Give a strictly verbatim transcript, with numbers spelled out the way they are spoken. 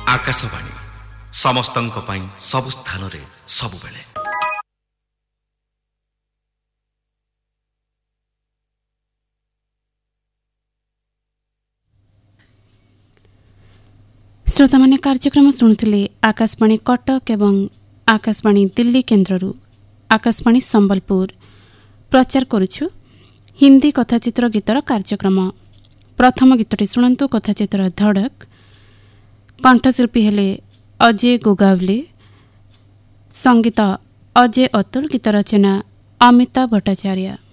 आकाशवाणी समस्तंक पई सब स्थान रे सब बेले। श्रोता माने कार्यक्रम शुणुले आकाशवाणी कटक एवं आकाशवाणी दिल्ली केन्द्ररू आकाशवाणी संबलपुर प्रचार करुछु हिंदी कथाचित्र गीतर कार्यक्रम। प्रथम गीतटी शुणु कथाचित्र धड़क। कंठशिल्पी हेले अजय गोगावले, संगीत अजय अतुल, गीत रचना अमिता भट्टाचार्य।